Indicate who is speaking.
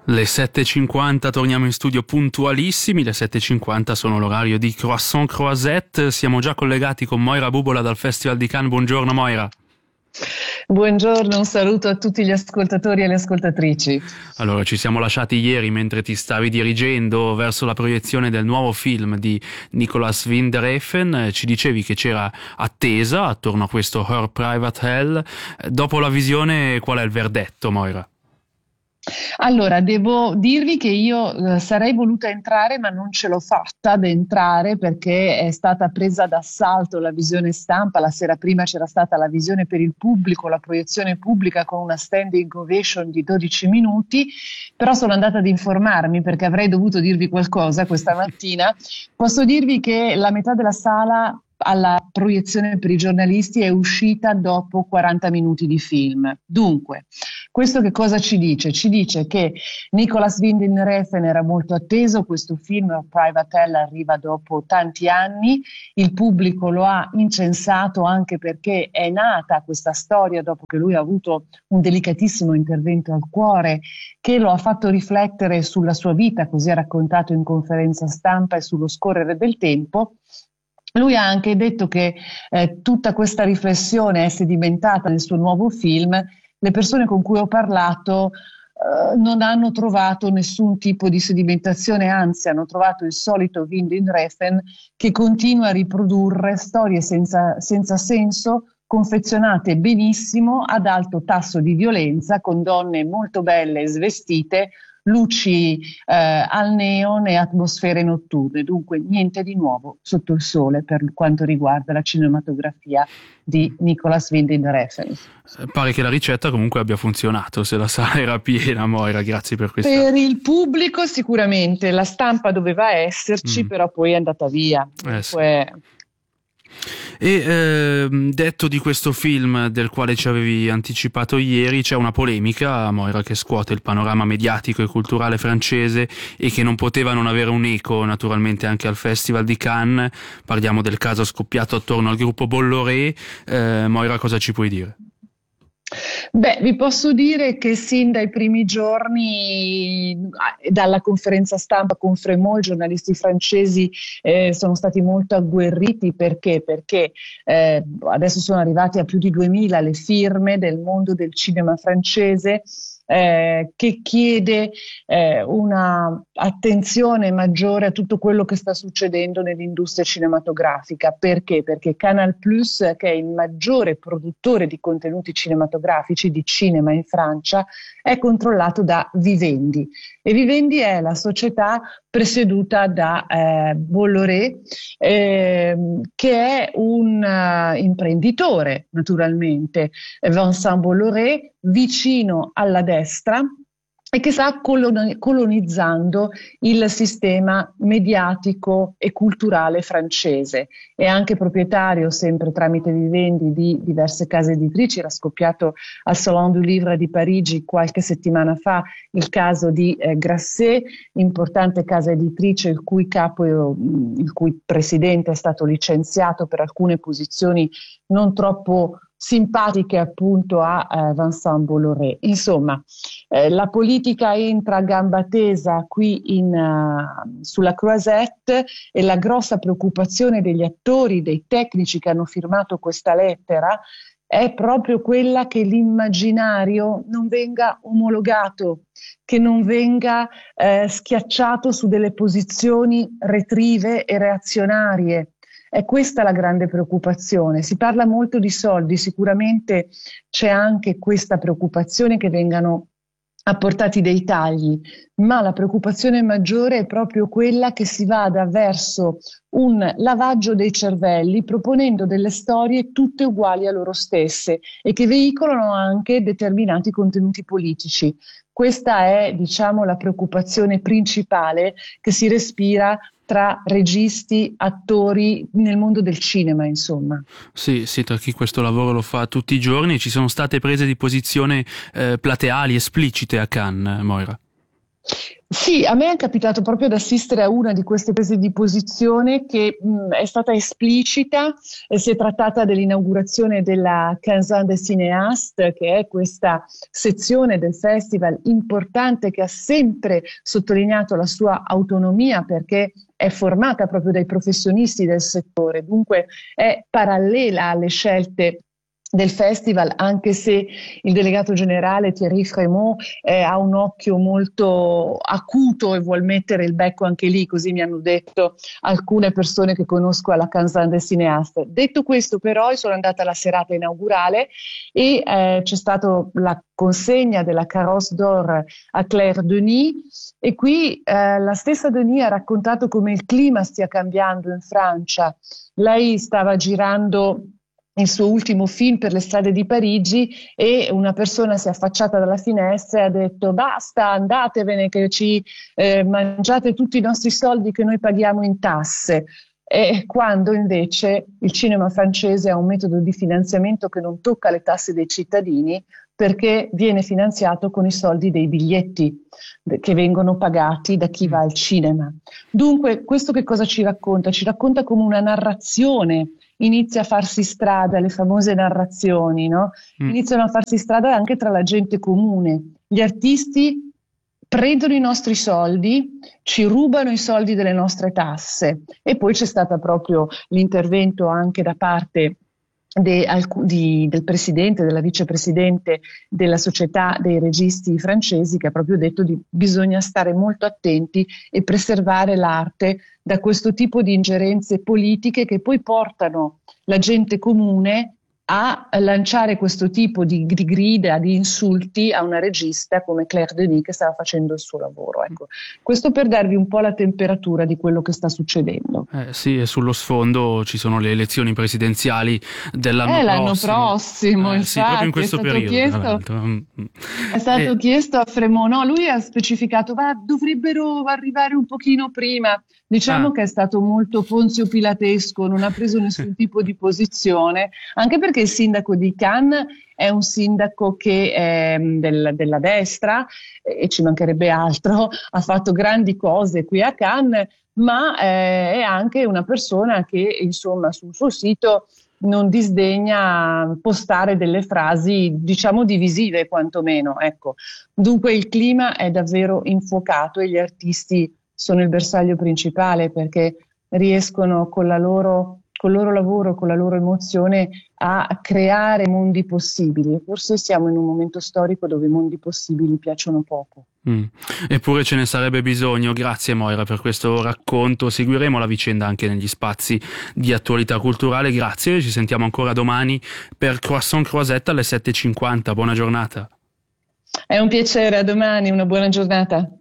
Speaker 1: Le 7.50 torniamo in studio puntualissimi, le 7.50 sono l'orario di Croissant Croisette, siamo già collegati con Moira Bubola dal Festival di Cannes. Buongiorno Moira.
Speaker 2: Buongiorno, un saluto a tutti gli ascoltatori e le ascoltatrici.
Speaker 1: Allora, ci siamo lasciati ieri mentre ti stavi dirigendo verso la proiezione del nuovo film di Nicolas Winding Refn. Ci dicevi che c'era attesa attorno a questo Her Private Hell. Dopo la visione, qual è il verdetto, Moira?
Speaker 2: Allora, devo dirvi che io sarei voluta entrare, ma non ce l'ho fatta ad entrare perché è stata presa d'assalto la visione stampa. La sera prima c'era stata la visione per il pubblico, la proiezione pubblica con una standing ovation di 12 minuti, però sono andata ad informarmi perché avrei dovuto dirvi qualcosa questa mattina. Posso dirvi che la metà della sala alla proiezione per i giornalisti è uscita dopo 40 minuti di film. Dunque, questo che cosa ci dice? Ci dice che Nicolas Winding Refn era molto atteso, questo film Private Hell arriva dopo tanti anni, il pubblico lo ha incensato anche perché è nata questa storia dopo che lui ha avuto un delicatissimo intervento al cuore che lo ha fatto riflettere sulla sua vita, così ha raccontato in conferenza stampa, e sullo scorrere del tempo. Lui ha anche detto che tutta questa riflessione è sedimentata nel suo nuovo film. Le persone con cui ho parlato non hanno trovato nessun tipo di sedimentazione, anzi hanno trovato il solito Winding Refn che continua a riprodurre storie senza senso, confezionate benissimo, ad alto tasso di violenza, con donne molto belle e svestite, luci al neon e atmosfere notturne. Dunque niente di nuovo sotto il sole per quanto riguarda la cinematografia di Nicolas Winding Refn.
Speaker 1: Pare che la ricetta comunque abbia funzionato, se la sala era piena, Moira, grazie per questa.
Speaker 2: Per il pubblico sicuramente, la stampa doveva esserci, però poi è andata via.
Speaker 1: Sì. E detto di questo film del quale ci avevi anticipato ieri, c'è una polemica, Moira, che scuote il panorama mediatico e culturale francese e che non poteva non avere un eco naturalmente anche al Festival di Cannes. Parliamo del caso scoppiato attorno al gruppo Bolloré. Moira, cosa ci puoi dire?
Speaker 2: Beh, vi posso dire che sin dai primi giorni, dalla conferenza stampa con Frémaux, i giornalisti francesi sono stati molto agguerriti. Perché? Perché adesso sono arrivati a più di 2000 le firme del mondo del cinema francese che chiede una attenzione maggiore a tutto quello che sta succedendo nell'industria cinematografica. Perché? Perché Canal+, che è il maggiore produttore di contenuti cinematografici, di cinema in Francia, è controllato da Vivendi, e Vivendi è la società presieduta da Bolloré, che è un imprenditore, naturalmente, Vincent Bolloré, vicino alla destra, e che sta colonizzando il sistema mediatico e culturale francese. È anche proprietario, sempre tramite Vivendi, di diverse case editrici. Era scoppiato al Salon du Livre di Parigi qualche settimana fa il caso di Grasset, importante casa editrice il cui presidente è stato licenziato per alcune posizioni non troppo simpatiche appunto a Vincent Bolloré. Insomma, la politica entra a gamba tesa qui sulla Croisette, e la grossa preoccupazione degli attori, dei tecnici che hanno firmato questa lettera è proprio quella che l'immaginario non venga omologato, che non venga schiacciato su delle posizioni retrive e reazionarie. È questa la grande preoccupazione. Si parla molto di soldi, sicuramente c'è anche questa preoccupazione che vengano apportati dei tagli, ma la preoccupazione maggiore è proprio quella che si vada verso un lavaggio dei cervelli, proponendo delle storie tutte uguali a loro stesse e che veicolano anche determinati contenuti politici. Questa è, diciamo, la preoccupazione principale che si respira tra registi, attori nel mondo del cinema, insomma.
Speaker 1: Sì, tra chi questo lavoro lo fa tutti i giorni. Ci sono state prese di posizione plateali, esplicite a Cannes, Moira?
Speaker 2: Sì, a me è capitato proprio di assistere a una di queste prese di posizione che è stata esplicita, e si è trattata dell'inaugurazione della Quinzaine des Cinéastes, che è questa sezione del festival importante che ha sempre sottolineato la sua autonomia perché è formata proprio dai professionisti del settore, dunque è parallela alle scelte del festival, anche se il delegato generale Thierry Frémaux ha un occhio molto acuto e vuol mettere il becco anche lì, così mi hanno detto alcune persone che conosco alla Canzone des Cinéastes. Detto questo, però, sono andata alla serata inaugurale e c'è stata la consegna della Carrosse d'Or a Claire Denis, e qui la stessa Denis ha raccontato come il clima stia cambiando in Francia. Lei stava girando il suo ultimo film per le strade di Parigi e una persona si è affacciata dalla finestra e ha detto: basta, andatevene che ci mangiate tutti i nostri soldi che noi paghiamo in tasse. E quando invece il cinema francese ha un metodo di finanziamento che non tocca le tasse dei cittadini, perché viene finanziato con i soldi dei biglietti che vengono pagati da chi va al cinema. Dunque, questo che cosa ci racconta? Ci racconta come una narrazione inizia a farsi strada, le famose narrazioni, no? Iniziano a farsi strada anche tra la gente comune. Gli artisti prendono i nostri soldi, ci rubano i soldi delle nostre tasse, e poi c'è stato proprio l'intervento anche da parte del presidente, della vicepresidente della società dei registi francesi, che ha proprio detto che bisogna stare molto attenti e preservare l'arte da questo tipo di ingerenze politiche che poi portano la gente comune a lanciare questo tipo di grida, di insulti a una regista come Claire Denis che stava facendo il suo lavoro. Ecco, questo per darvi un po' la temperatura di quello che sta succedendo.
Speaker 1: Sì, e sullo sfondo ci sono le elezioni presidenziali dell'anno
Speaker 2: l'anno prossimo, infatti,
Speaker 1: sì, proprio in questo periodo.
Speaker 2: È stato chiesto a Frémaux, no, lui ha specificato, ma dovrebbero arrivare un pochino prima. Diciamo che è stato molto Ponzio Pilatesco, non ha preso nessun tipo di posizione, anche perché il sindaco di Cannes è un sindaco che è della destra, e ci mancherebbe altro, ha fatto grandi cose qui a Cannes, ma è anche una persona che, insomma, sul suo sito non disdegna postare delle frasi, diciamo, divisive quantomeno, ecco. Dunque il clima è davvero infuocato e gli artisti sono il bersaglio principale, perché riescono col loro lavoro, con la loro emozione a creare mondi possibili. Forse siamo in un momento storico dove i mondi possibili piacciono poco.
Speaker 1: Eppure ce ne sarebbe bisogno. Grazie Moira per questo racconto. Seguiremo la vicenda anche negli spazi di attualità culturale. Grazie, ci sentiamo ancora domani per Croissant Croisette alle 7:50. Buona giornata.
Speaker 2: È un piacere, a domani, una buona giornata.